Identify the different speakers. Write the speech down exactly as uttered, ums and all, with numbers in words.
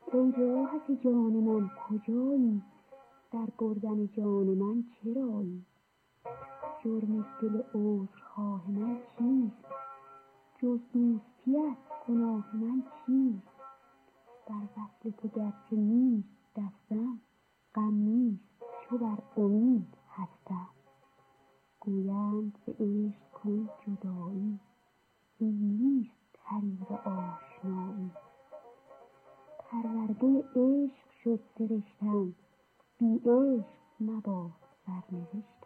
Speaker 1: ای راحت جان من کجایی؟ در بردن جان من چرایی؟ جرم دل عذرخواه من چیست؟ جز دوستیت گناه من چیست؟ بر وصل تو گرچه نیست دستم، غم نیست چو بر امید هستم. گویند به عشق کن جدایی، این نیست طریق آشنایی. پرورده عشق شد سرشتم، بی عشق مباد سرنوشتم.